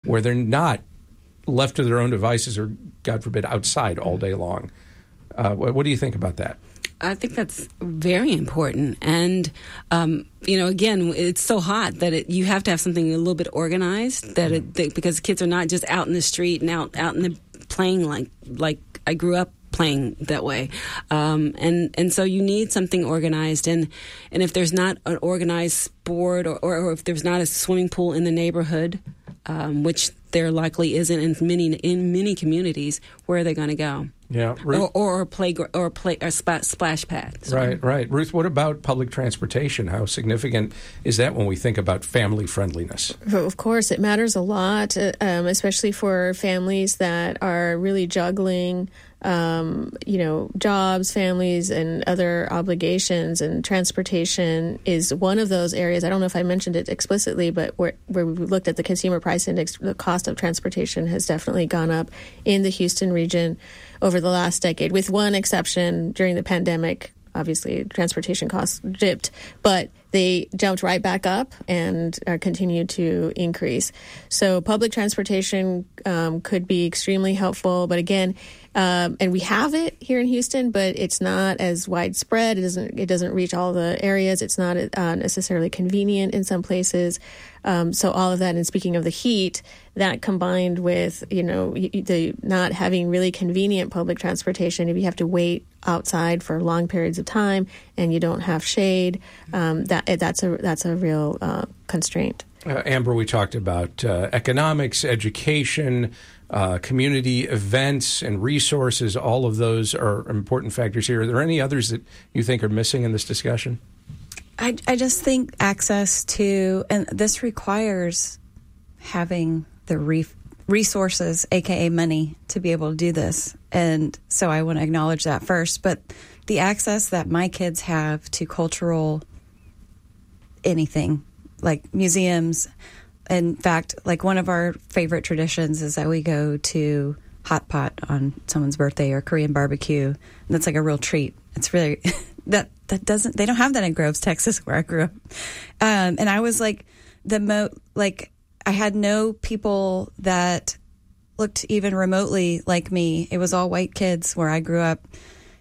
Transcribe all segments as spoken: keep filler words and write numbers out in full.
where they're not left to their own devices or, God forbid, outside all day long. Uh, what, what do you think about that? I think that's very important. And, um, you know, again, it's so hot that it, you have to have something a little bit organized that, it, that because kids are not just out in the street and out, out in the playing like like I grew up playing that way. Um, and, and so you need something organized. And, and if there's not an organized sport or, or, or if there's not a swimming pool in the neighborhood, um, which there likely isn't in many in many communities, where are they going to go? Yeah, Ruth, or, or a play or a play or splash, splash pad. Sorry. Right, right. Ruth, what about public transportation? How significant is that when we think about family friendliness? Of course, it matters a lot, um, especially for families that are really juggling, um, you know, jobs, families, and other obligations. And transportation is one of those areas. I don't know if I mentioned it explicitly, but where, where we looked at the consumer price index, the cost of transportation has definitely gone up in the Houston region over the last decade, with one exception. During the pandemic, obviously, transportation costs dipped, but they jumped right back up and uh, continue to increase. So public transportation um, could be extremely helpful. But again, um, and we have it here in Houston, but it's not as widespread. It doesn't it doesn't reach all the areas. It's not uh, necessarily convenient in some places. Um, so all of that, and speaking of the heat, that combined with, you know, the not having really convenient public transportation, if you have to wait outside for long periods of time and you don't have shade, um, that that's a that's a real uh, constraint. Uh, Amber, we talked about uh, economics, education, uh, community events, and resources. All of those are important factors here. Are there any others that you think are missing in this discussion? I, I just think access to, and this requires having the re- resources, a k a money, to be able to do this. And so I want to acknowledge that first. But the access that my kids have to cultural anything, like museums. In fact, like one of our favorite traditions is that we go to Hot Pot on someone's birthday or Korean barbecue. And that's like a real treat. It's really, that that doesn't, they don't have that in Groves, Texas, where I grew up. Um, and I was like, the mo, like, I had no people that looked even remotely like me. It was all white kids where I grew up.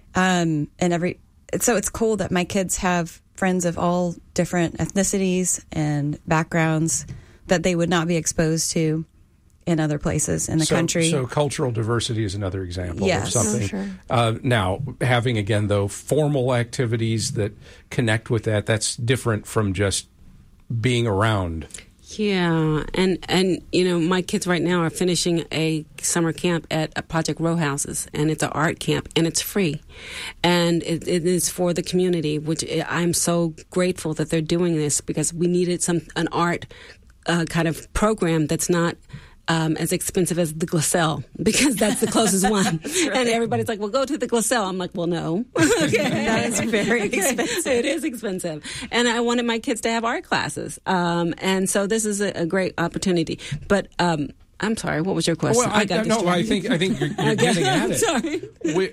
Um, and every, so it's cool that my kids have friends of all different ethnicities and backgrounds that they would not be exposed to in other places in the so, country. So cultural diversity is another example yes. of something. Oh, sure. uh, now, having, again, though, formal activities that connect with that, that's different from just being around. Yeah, and, and you know, my kids right now are finishing a summer camp at a Project Row Houses, and it's an art camp, and it's free. And it, it is for the community, which I'm so grateful that they're doing this, because we needed some an art uh, kind of program that's not Um, as expensive as the Glassell, because that's the closest one. Right. And everybody's like, well, go to the Glassell. I'm like, well, no. Okay. That is very expensive. It is expensive. And I wanted my kids to have art classes. Um, and so this is a, a great opportunity. But um, I'm sorry, what was your question? Well, I, I got no, I think I think you're, you're getting at it. Sorry. We,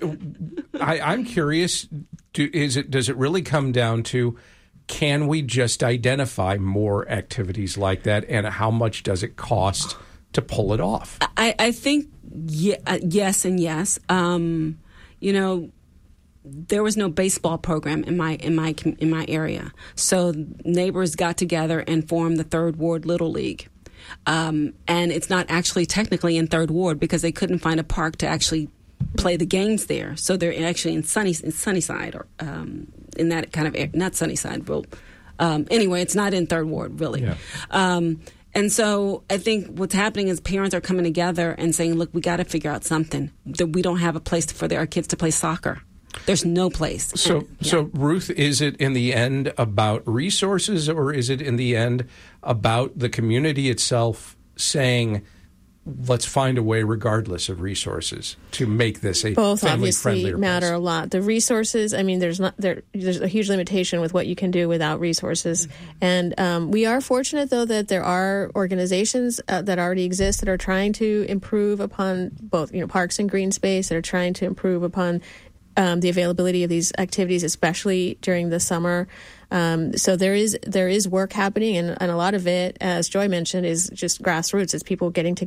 I, I'm curious. Do, is it does it really come down to, can we just identify more activities like that, and how much does it cost to pull it off? I, I think ye- uh, yes and yes. Um, you know, there was no baseball program in my in my in my area, so neighbors got together and formed the Third Ward Little League. Um, and it's not actually technically in Third Ward because they couldn't find a park to actually play the games there. So they're actually in Sunny in Sunnyside or um, in that kind of area, not Sunnyside. Well, um, anyway, it's not in Third Ward really. Yeah. Um, And so I think what's happening is parents are coming together and saying, look, we got to figure out something. That we don't have a place for our kids to play soccer. There's no place. So, and, yeah. so Ruth, is it in the end about resources, or is it in the end about the community itself saying, let's find a way, regardless of resources, to make this a both family-friendlier obviously matter place? a lot. The resources, I mean, there's not there. There's a huge limitation with what you can do without resources, mm-hmm. and um, we are fortunate though that there are organizations uh, that already exist that are trying to improve upon both, you know, parks and green space, that are trying to improve upon um, the availability of these activities, especially during the summer. Um, so there is there is work happening, and, and a lot of it, as Joy mentioned, is just grassroots. It's people getting together.